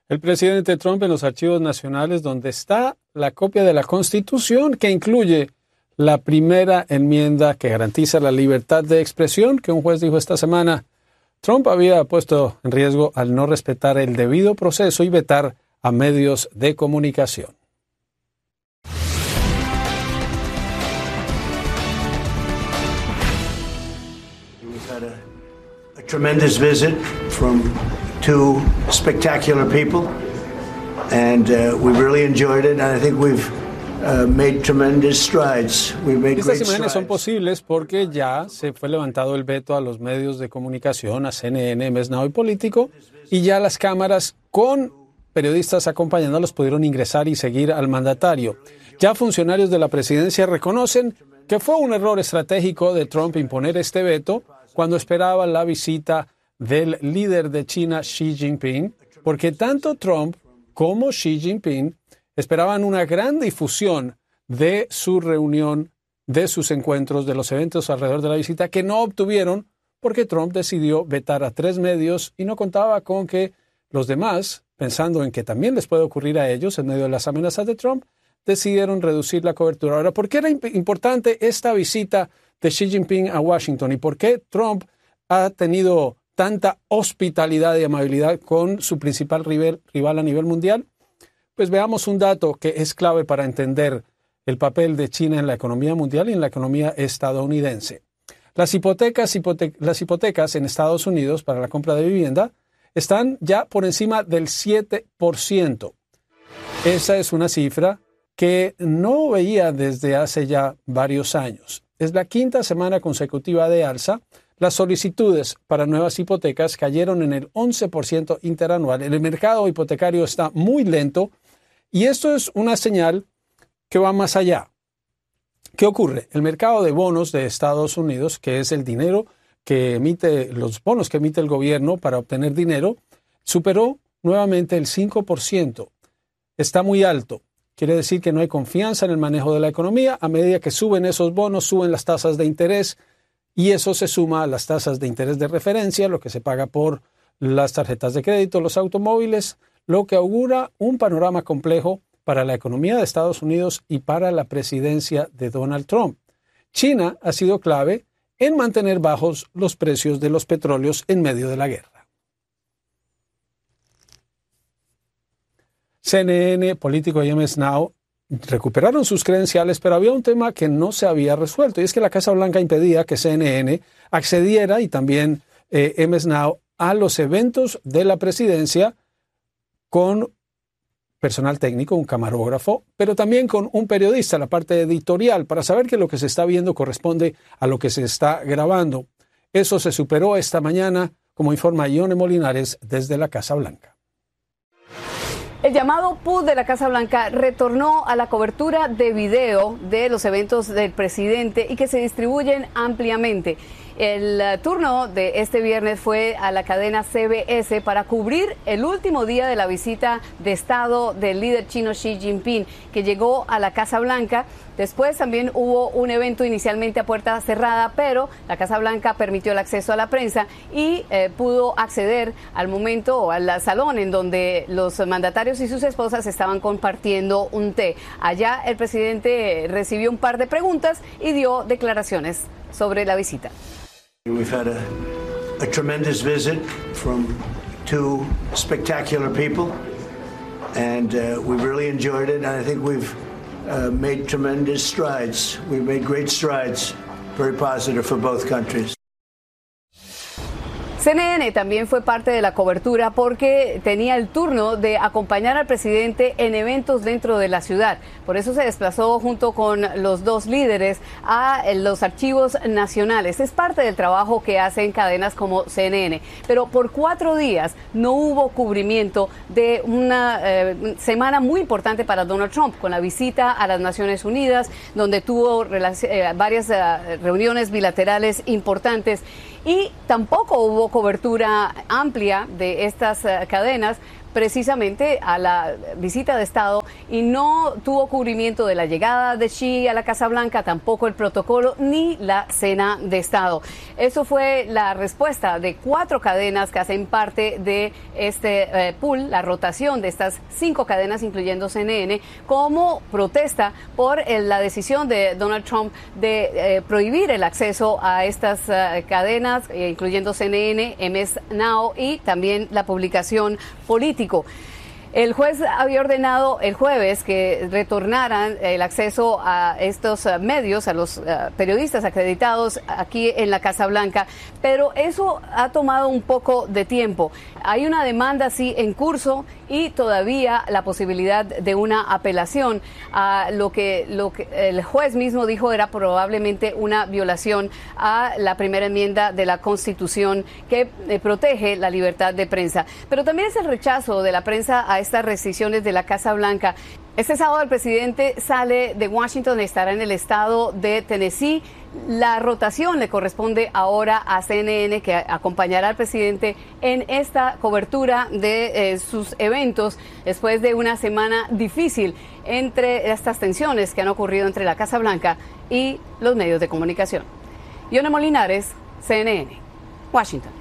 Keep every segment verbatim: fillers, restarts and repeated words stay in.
El presidente Trump en los archivos nacionales, donde está la copia de la Constitución que incluye la primera enmienda que garantiza la libertad de expresión, que un juez dijo esta semana, Trump había puesto en riesgo al no respetar el debido proceso y vetar a medios de comunicación. A tremendous visit from two spectacular people, and uh, we really enjoyed it, and I think we've uh, made tremendous strides. We've made Estas great imágenes son strides. posibles porque ya se fue levantado el veto a los medios de comunicación, a C N N, M S Now y Político, y ya las cámaras con periodistas acompañándolos pudieron ingresar y seguir al mandatario. Ya funcionarios de la presidencia reconocen que fue un error estratégico de Trump imponer este veto cuando esperaba la visita del líder de China, Xi Jinping, porque tanto Trump como Xi Jinping esperaban una gran difusión de su reunión, de sus encuentros, de los eventos alrededor de la visita, que no obtuvieron porque Trump decidió vetar a tres medios y no contaba con que los demás, pensando en que también les puede ocurrir a ellos en medio de las amenazas de Trump, decidieron reducir la cobertura. Ahora, ¿por qué era imp- importante esta visita de Xi Jinping a Washington y por qué Trump ha tenido tanta hospitalidad y amabilidad con su principal rival, rival a nivel mundial? Pues veamos un dato que es clave para entender el papel de China en la economía mundial y en la economía estadounidense. Las hipotecas, hipote- las hipotecas en Estados Unidos para la compra de vivienda están ya por encima del siete por ciento. Esa es una cifra que no veía desde hace ya varios años. Es la quinta semana consecutiva de alza. Las solicitudes para nuevas hipotecas cayeron en el once por ciento interanual. El mercado hipotecario está muy lento y esto es una señal que va más allá. ¿Qué ocurre? El mercado de bonos de Estados Unidos, que es el dinero que emite, los bonos que emite el gobierno para obtener dinero, superó nuevamente el cinco por ciento. Está muy alto. Quiere decir que no hay confianza en el manejo de la economía. A medida que suben esos bonos, suben las tasas de interés y eso se suma a las tasas de interés de referencia, lo que se paga por las tarjetas de crédito, los automóviles, lo que augura un panorama complejo para la economía de Estados Unidos y para la presidencia de Donald Trump. China ha sido clave en mantener bajos los precios de los petróleos en medio de la guerra. C N N, Político y M S Now recuperaron sus credenciales, pero había un tema que no se había resuelto, y es que la Casa Blanca impedía que C N N accediera, y también eh, M S Now, a los eventos de la presidencia con personal técnico, un camarógrafo, pero también con un periodista, la parte editorial, para saber que lo que se está viendo corresponde a lo que se está grabando. Eso se superó esta mañana, como informa Ione Molinares desde la Casa Blanca. El llamado P U D de la Casa Blanca retornó a la cobertura de video de los eventos del presidente y que se distribuyen ampliamente. El uh, turno de este viernes fue a la cadena C B S para cubrir el último día de la visita de Estado del líder chino Xi Jinping, que llegó a la Casa Blanca. Después también hubo un evento inicialmente a puerta cerrada, pero la Casa Blanca permitió el acceso a la prensa y eh, pudo acceder al momento o al salón en donde los mandatarios y sus esposas estaban compartiendo un té. Allá el presidente recibió un par de preguntas y dio declaraciones sobre la visita. We've had a, a tremendous visit from two spectacular people, and uh, we really enjoyed it, and I think we've uh, made tremendous strides. We've made great strides, very positive for both countries. C N N también fue parte de la cobertura porque tenía el turno de acompañar al presidente en eventos dentro de la ciudad. Por eso se desplazó junto con los dos líderes a los archivos nacionales. Es parte del trabajo que hacen cadenas como C N N. Pero por cuatro días no hubo cubrimiento de una eh, semana muy importante para Donald Trump, con la visita a las Naciones Unidas, donde tuvo eh, varias eh, reuniones bilaterales importantes. Y tampoco hubo cobertura amplia de estas uh, cadenas precisamente a la visita de Estado y no tuvo cubrimiento de la llegada de Xi a la Casa Blanca, tampoco el protocolo ni la cena de Estado. Eso fue la respuesta de cuatro cadenas que hacen parte de este eh, pool, la rotación de estas cinco cadenas, incluyendo C N N, como protesta por eh, la decisión de Donald Trump de eh, prohibir el acceso a estas eh, cadenas, eh, incluyendo C N N, M S Now y también la publicación Político. El juez había ordenado el jueves que retornaran el acceso a estos uh, medios, a los uh, periodistas acreditados aquí en la Casa Blanca, pero eso ha tomado un poco de tiempo. Hay una demanda, sí, en curso y todavía la posibilidad de una apelación a lo que, lo que el juez mismo dijo era probablemente una violación a la primera enmienda de la Constitución que eh, protege la libertad de prensa. Pero también es el rechazo de la prensa a estas restricciones de la Casa Blanca. Este sábado el presidente sale de Washington y estará en el estado de Tennessee. La rotación le corresponde ahora a C N N, que acompañará al presidente en esta cobertura de eh, sus eventos después de una semana difícil entre estas tensiones que han ocurrido entre la Casa Blanca y los medios de comunicación. Yona Molinares, C N N, Washington.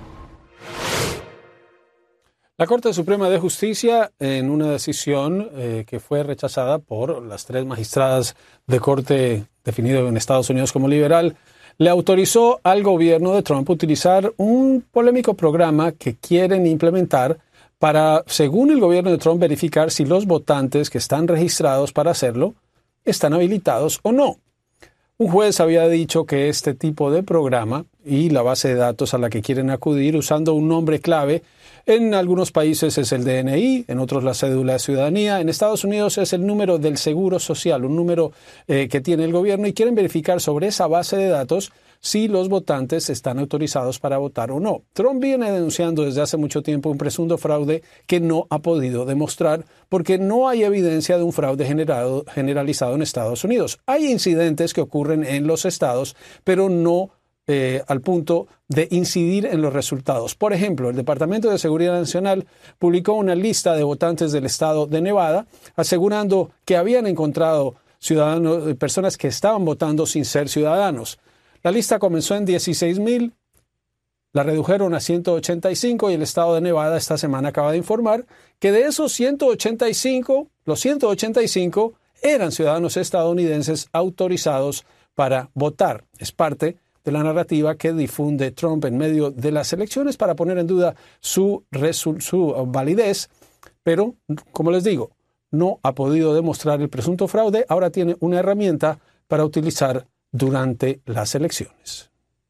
La Corte Suprema de Justicia, en una decisión eh, que fue rechazada por las tres magistradas de corte definido en Estados Unidos como liberal, le autorizó al gobierno de Trump utilizar un polémico programa que quieren implementar para, según el gobierno de Trump, verificar si los votantes que están registrados para hacerlo están habilitados o no. Un juez había dicho que este tipo de programa y la base de datos a la que quieren acudir usando un nombre clave, en algunos países es el D N I, en otros la cédula de ciudadanía, en Estados Unidos es el número del seguro social, un número eh, que tiene el gobierno, y quieren verificar sobre esa base de datos si los votantes están autorizados para votar o no. Trump viene denunciando desde hace mucho tiempo un presunto fraude que no ha podido demostrar porque no hay evidencia de un fraude generado, generalizado en Estados Unidos. Hay incidentes que ocurren en los estados, pero no Eh, al punto de incidir en los resultados. Por ejemplo, el Departamento de Seguridad Nacional publicó una lista de votantes del estado de Nevada, asegurando que habían encontrado ciudadanos, personas que estaban votando sin ser ciudadanos. La lista comenzó en dieciséis mil, la redujeron a ciento ochenta y cinco y el estado de Nevada esta semana acaba de informar que de esos ciento ochenta y cinco, los ciento ochenta y cinco eran ciudadanos estadounidenses autorizados para votar. Es parte de la narrativa que difunde Trump en medio de las elecciones para poner en duda su, su validez, pero, como les digo, no ha podido demostrar el presunto fraude, ahora tiene una herramienta para utilizar durante las elecciones.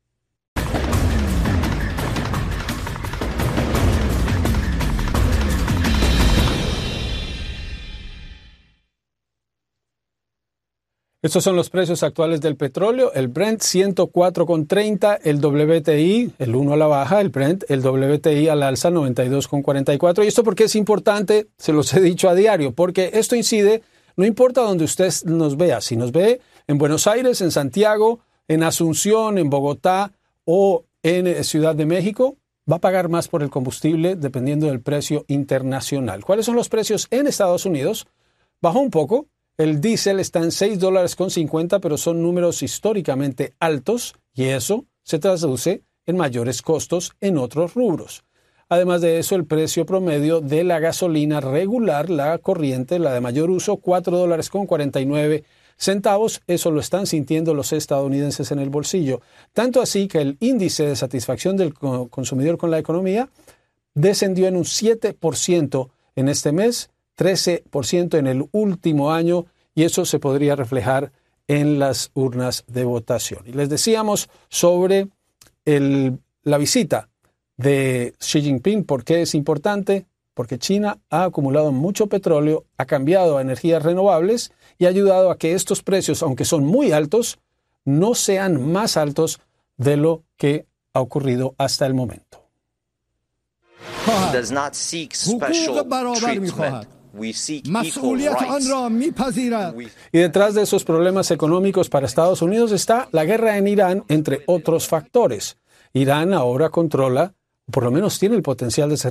Estos son los precios actuales del petróleo. El Brent ciento cuatro con treinta, el W T I, el uno a la baja, el Brent, el W T I al alza noventa y dos con cuarenta y cuatro. Y esto porque es importante, se los he dicho a diario, porque esto incide, no importa donde usted nos vea, si nos ve en Buenos Aires, en Santiago, en Asunción, en Bogotá o en Ciudad de México, va a pagar más por el combustible dependiendo del precio internacional. ¿Cuáles son los precios en Estados Unidos? Bajó un poco. El diésel está en seis dólares con cincuenta, pero son números históricamente altos y eso se traduce en mayores costos en otros rubros. Además de eso, el precio promedio de la gasolina regular, la corriente, la de mayor uso, cuatro dólares con cuarenta y nueve centavos. Eso lo están sintiendo los estadounidenses en el bolsillo. Tanto así que el índice de satisfacción del consumidor con la economía descendió en un siete por ciento en este mes, trece por ciento en el último año, y eso se podría reflejar en las urnas de votación. Y les decíamos sobre el, la visita de Xi Jinping. ¿Por qué es importante? Porque China ha acumulado mucho petróleo, ha cambiado a energías renovables y ha ayudado a que estos precios, aunque son muy altos, no sean más altos de lo que ha ocurrido hasta el momento. Does not seek special treatment. We seek equal rights. Y detrás de esos problemas económicos para Estados Unidos está la guerra en Irán, entre otros factores. Irán ahora controla, por lo menos tiene el potencial de cerrar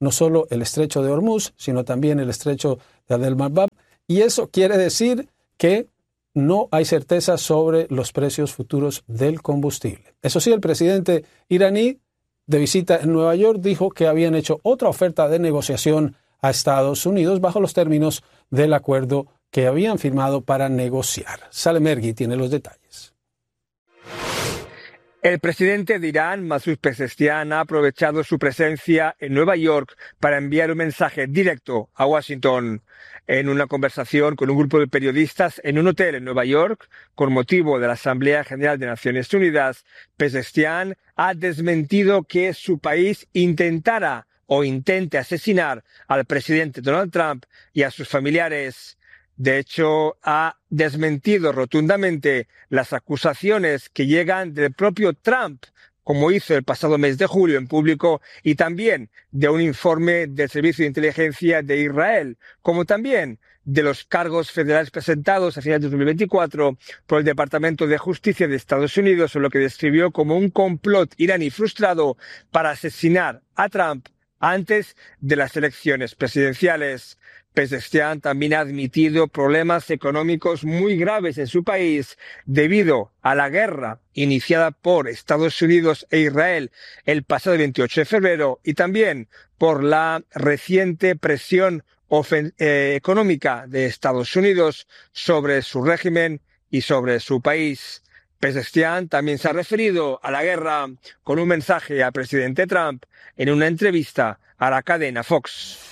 no solo el estrecho de Hormuz, sino también el estrecho de Bab el-Mandeb. Y eso quiere decir que no hay certeza sobre los precios futuros del combustible. Eso sí, el presidente iraní, de visita en Nueva York, dijo que habían hecho otra oferta de negociación a Estados Unidos bajo los términos del acuerdo que habían firmado para negociar. Salem Ergui tiene los detalles. El presidente de Irán, Masoud Pezeshkian, ha aprovechado su presencia en Nueva York para enviar un mensaje directo a Washington. En una conversación con un grupo de periodistas en un hotel en Nueva York, con motivo de la Asamblea General de Naciones Unidas, Pezeshkian ha desmentido que su país intentara o intente asesinar al presidente Donald Trump y a sus familiares. De hecho, ha desmentido rotundamente las acusaciones que llegan del propio Trump, como hizo el pasado mes de julio en público, y también de un informe del Servicio de Inteligencia de Israel, como también de los cargos federales presentados a finales de dos mil veinticuatro por el Departamento de Justicia de Estados Unidos, en lo que describió como un complot iraní frustrado para asesinar a Trump antes de las elecciones presidenciales. Pezeshkian también ha admitido problemas económicos muy graves en su país debido a la guerra iniciada por Estados Unidos e Israel el pasado veintiocho de febrero y también por la reciente presión ofen- eh, económica de Estados Unidos sobre su régimen y sobre su país. Pezeshkian también se ha referido a la guerra con un mensaje al presidente Trump en una entrevista a la cadena Fox.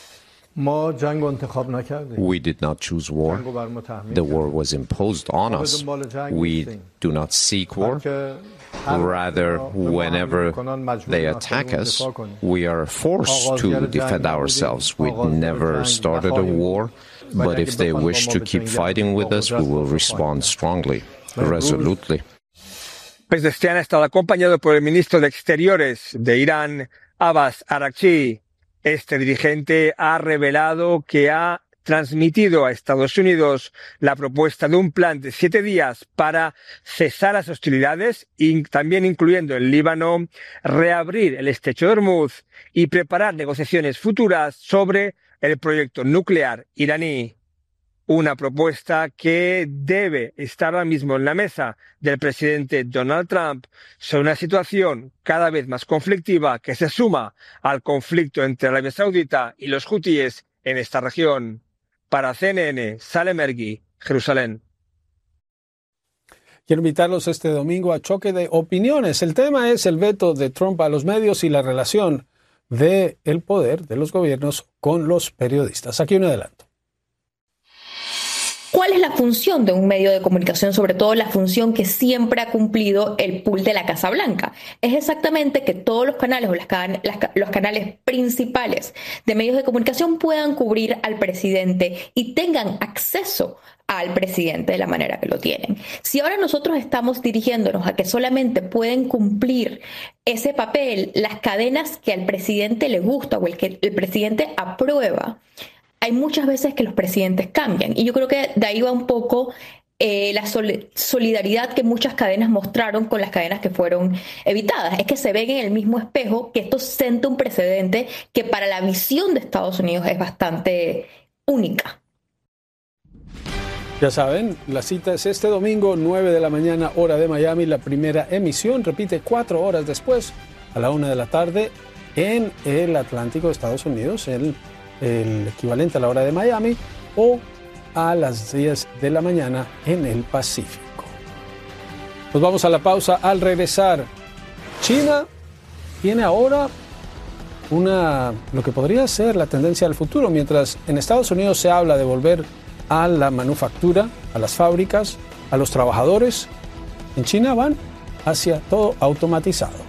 We did not choose war. The war was imposed on us. We do not seek war. Rather, whenever they attack us, we are forced to defend ourselves. We never started a war, but if they wish to keep fighting with us, we will respond strongly, resolutely. Pezeshkian ha estado acompañado por el ministro de Exteriores de Irán, Abbas Araghchi. Este dirigente ha revelado que ha transmitido a Estados Unidos la propuesta de un plan de siete días para cesar las hostilidades y también incluyendo el Líbano, reabrir el estrecho de Hormuz y preparar negociaciones futuras sobre el proyecto nuclear iraní. Una propuesta que debe estar ahora mismo en la mesa del presidente Donald Trump sobre una situación cada vez más conflictiva que se suma al conflicto entre Arabia Saudita y los hutíes en esta región. Para C N N, Salem Ergui, Jerusalén. Quiero invitarlos este domingo a Choque de Opiniones. El tema es el veto de Trump a los medios y la relación del poder de los gobiernos con los periodistas. Aquí un adelanto. ¿Cuál es la función de un medio de comunicación? Sobre todo la función que siempre ha cumplido el pool de la Casa Blanca. Es exactamente que todos los canales o las can- las, los canales principales de medios de comunicación puedan cubrir al presidente y tengan acceso al presidente de la manera que lo tienen. Si ahora nosotros estamos dirigiéndonos a que solamente pueden cumplir ese papel las cadenas que al presidente le gusta o el que el presidente aprueba, hay muchas veces que los presidentes cambian. Y yo creo que de ahí va un poco eh, la sol- solidaridad que muchas cadenas mostraron con las cadenas que fueron evitadas. Es que se ven en el mismo espejo que esto sienta un precedente que para la visión de Estados Unidos es bastante única. Ya saben, la cita es este domingo, nueve de la mañana, hora de Miami. La primera emisión repite cuatro horas después, a la una de la tarde, en el Atlántico de Estados Unidos, el el equivalente a la hora de Miami, o a las diez de la mañana en el Pacífico. Nos vamos a la pausa. Al regresar, China tiene ahora una, lo que podría ser la tendencia del futuro, mientras en Estados Unidos se habla de volver a la manufactura, a las fábricas, a los trabajadores. En China van hacia todo automatizado.